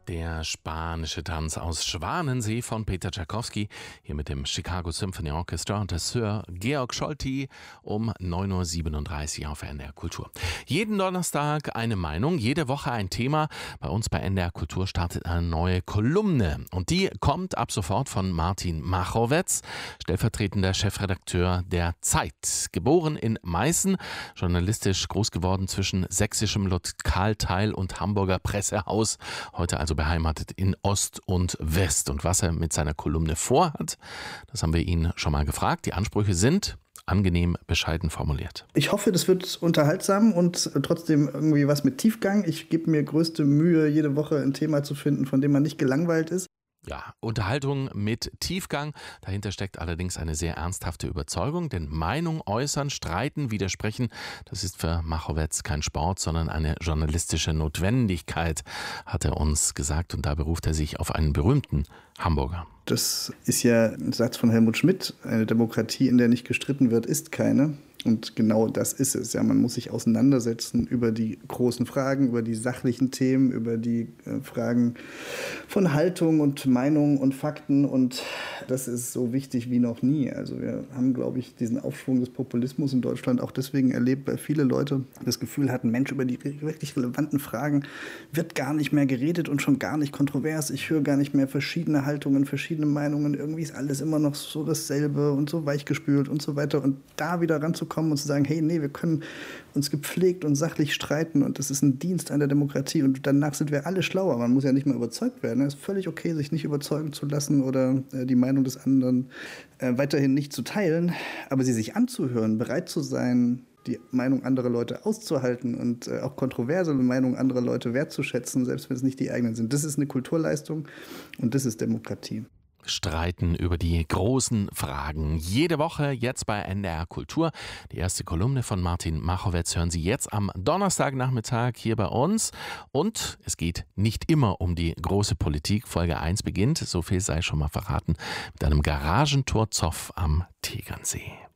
Der spanische Tanz aus Schwanensee von Peter Tschaikowski, hier mit dem Chicago Symphony Orchestra und der Sir Georg Scholti um 9:37 Uhr auf NDR Kultur. Jeden Donnerstag eine Meinung, jede Woche ein Thema. Bei uns bei NDR Kultur startet eine neue Kolumne und die kommt ab sofort von Martin Machowetz, stellvertretender Chefredakteur der Zeit. Geboren in Meißen, journalistisch groß geworden zwischen sächsischem Lokalteil und Hamburger Pressehaus, heute also beheimatet in Ost und West. Und was er mit seiner Kolumne vorhat, das haben wir ihn schon mal gefragt. Die Ansprüche sind angenehm bescheiden formuliert. Ich hoffe, das wird unterhaltsam und trotzdem irgendwie was mit Tiefgang. Ich gebe mir größte Mühe, jede Woche ein Thema zu finden, von dem man nicht gelangweilt ist. Ja, Unterhaltung mit Tiefgang. Dahinter steckt allerdings eine sehr ernsthafte Überzeugung, denn Meinung äußern, streiten, widersprechen, das ist für Machowetz kein Sport, sondern eine journalistische Notwendigkeit, hat er uns gesagt. Und da beruft er sich auf einen berühmten Hamburger. Das ist ja ein Satz von Helmut Schmidt. Eine Demokratie, in der nicht gestritten wird, ist keine. Und genau das ist es. Ja, man muss sich auseinandersetzen über die großen Fragen, über die sachlichen Themen, über die Fragen von Haltung und Meinung und Fakten. Und das ist so wichtig wie noch nie. Also wir haben, glaube ich, diesen Aufschwung des Populismus in Deutschland auch deswegen erlebt, weil viele Leute das Gefühl hatten, Mensch, über die wirklich relevanten Fragen wird gar nicht mehr geredet und schon gar nicht kontrovers. Ich höre gar nicht mehr verschiedene Haltungen, verschiedene Meinungen. Irgendwie ist alles immer noch so dasselbe und so weichgespült und so weiter. Und da wieder ranzukommen und zu sagen, hey, nee, wir können uns gepflegt und sachlich streiten und das ist ein Dienst an der Demokratie und danach sind wir alle schlauer. Man muss ja nicht mal überzeugt werden. Es ist völlig okay, sich nicht überzeugen zu lassen oder die Meinung des anderen weiterhin nicht zu teilen, aber sie sich anzuhören, bereit zu sein, die Meinung anderer Leute auszuhalten und auch kontroverse Meinungen anderer Leute wertzuschätzen, selbst wenn es nicht die eigenen sind. Das ist eine Kulturleistung und das ist Demokratie. Streiten über die großen Fragen. Jede Woche jetzt bei NDR Kultur. Die erste Kolumne von Martin Machowetz hören Sie jetzt am Donnerstagnachmittag hier bei uns. Und es geht nicht immer um die große Politik. Folge 1 beginnt, so viel sei schon mal verraten, mit einem Garagentor Zoff am Tegernsee.